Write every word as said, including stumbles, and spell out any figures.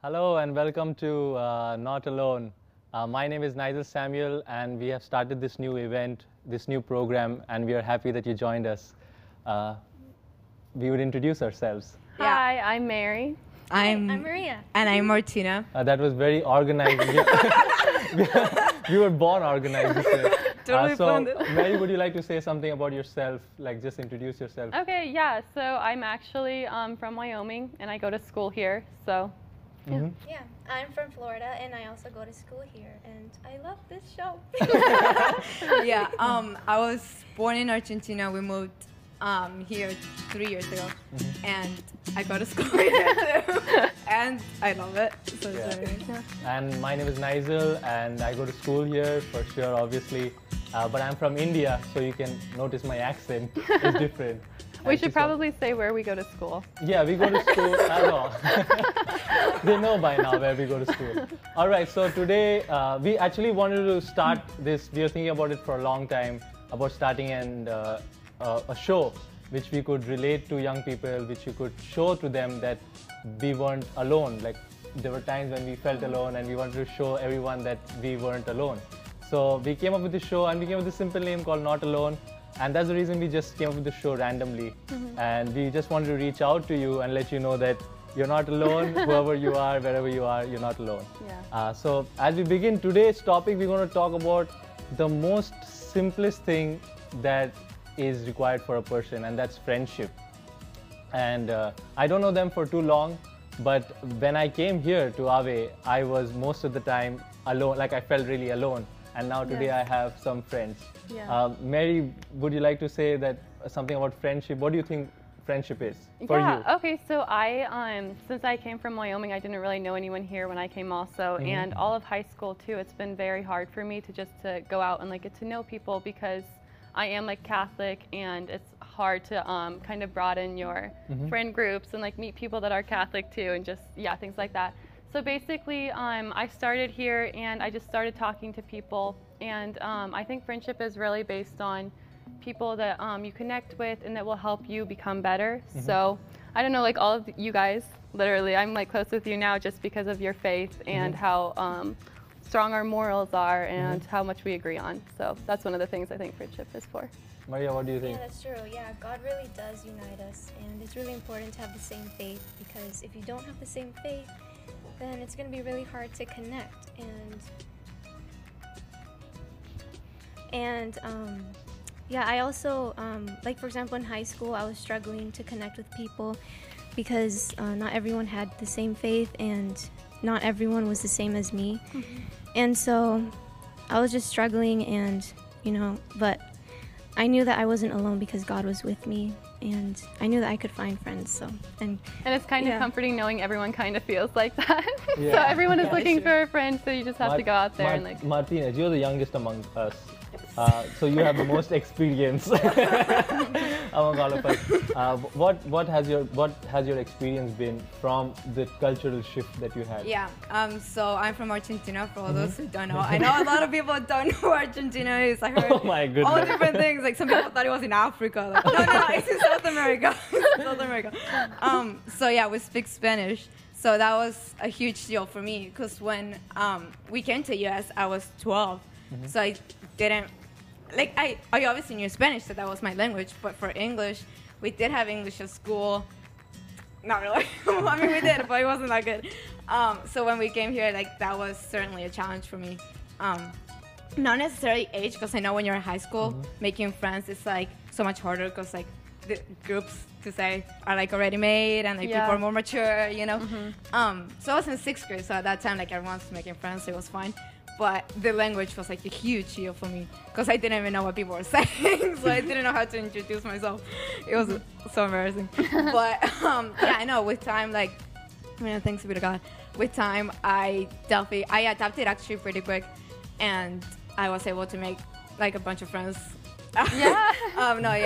Hello and welcome to uh, Not Alone. Uh, my name is Nigel Samuel and we have started this new event, this new program, and we are happy that you joined us. Uh, we would introduce ourselves. Hi, I'm Mary. I'm, Hi, I'm Maria. And I'm Martina. Uh, that was very organized. we, we were born organized this way. Totally uh, so, planned it. Mary, would you like to say something about yourself? Like, just introduce yourself. Okay, yeah, so I'm actually um, from Wyoming, and I go to school here, so. Yeah. Mm-hmm. Yeah, I'm from Florida, and I also go to school here, and I love this show. yeah, um, I was born in Argentina. We moved um, here three years ago, mm-hmm. and I go to school here too, and I love it. So yeah. It's yeah. And my name is Nigel, and I go to school here for sure, obviously. Uh, but I'm from India, so you can notice my accent is different. We and should so, probably say where we go to school. Yeah, we go to school at all. They know by now where we go to school. All right, so today uh, we actually wanted to start this. We were thinking about it for a long time, about starting and uh, uh, a show which we could relate to young people, which you could show to them that we weren't alone. Like, there were times when we felt alone, and we wanted to show everyone that we weren't alone. So we came up with this show, and we came up with a simple name called Not Alone. And that's the reason we just came up with the show randomly. Mm-hmm. And we just wanted to reach out to you and let you know that you're not alone. Whoever you are, wherever you are, you're not alone. Yeah. Uh, so as we begin today's topic, we're going to talk about the most simplest thing that is required for a person, and that's friendship. And uh, I don't know them for too long, but when I came here to Ave, I was most of the time alone, like I felt really alone. And now today yes. I have some friends. Yeah. Uh, Mary, would you like to say that uh, something about friendship? What do you think friendship is for yeah, you? Okay, so I, um, since I came from Wyoming, I didn't really know anyone here when I came also, mm-hmm. and all of high school too, it's been very hard for me to just to go out and like get to know people because I am like Catholic, and it's hard to um, kind of broaden your mm-hmm. friend groups and like meet people that are Catholic too, and just, yeah, things like that. So basically, um, I started here and I just started talking to people, and um, I think friendship is really based on people that um, you connect with and that will help you become better. Mm-hmm. So I don't know, like all of you guys, literally, I'm like close with you now just because of your faith and mm-hmm. how um, strong our morals are and mm-hmm. how much we agree on. So that's one of the things I think friendship is for. Maria, what do you think? Yeah, that's true. Yeah, God really does unite us, and it's really important to have the same faith, because if you don't have the same faith, then it's going to be really hard to connect. And and um, yeah, I also, um, like for example in high school, I was struggling to connect with people because uh, not everyone had the same faith, and not everyone was the same as me. Mm-hmm. And so I was just struggling, and you know, but I knew that I wasn't alone because God was with me, and I knew that I could find friends. So and and it's kind yeah. of comforting knowing everyone kind of feels like that. Yeah. So everyone is yeah, looking sure. for a friend, so you just have Mar to go out there Mar and like. Martinez, you're the youngest among us, uh, so you have the most experience among all of us. Uh, what what has your what has your experience been from the cultural shift that you had? Yeah, um, so I'm from Argentina, for all mm-hmm. those who don't know. I know a lot of people don't know who Argentina is. I heard oh my goodness. all different things. Like some people thought it was in Africa. Like, no, no, no, it's in South America. It's in South America. Um, so yeah, we speak Spanish. So that was a huge deal for me, because when um, we came to U S, I was twelve. Mm-hmm. So I didn't, like, I, I obviously knew Spanish, so that was my language. But for English, we did have English at school. Not really. I mean, we did, but it wasn't that good. Um, so when we came here, like, that was certainly a challenge for me. Um, not necessarily age, because I know when you're in high school, mm-hmm. making friends is, like, so much harder, because, like, the groups to say are like already made, and like yeah. people are more mature, you know. Mm-hmm. Um, so I was in sixth grade, so at that time like everyone was making friends, so it was fine. But the language was like a huge deal for me, because I didn't even know what people were saying, so I didn't know how to introduce myself. It was so embarrassing. But um, yeah, I know with time, like, I mean, thanks be to God, with time I definitely I adapted actually pretty quick, and I was able to make like a bunch of friends. Yeah. um, no, yeah,